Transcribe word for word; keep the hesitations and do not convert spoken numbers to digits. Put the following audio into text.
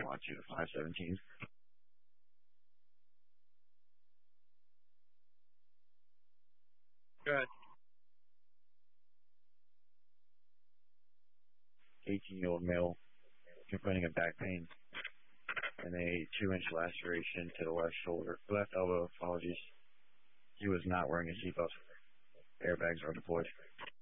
watch you to five seventeen. Good. eighteen-year-old male complaining of back pain and a two-inch laceration to the left shoulder, left elbow. Apologies. He was not wearing a seatbelt. Airbags are deployed.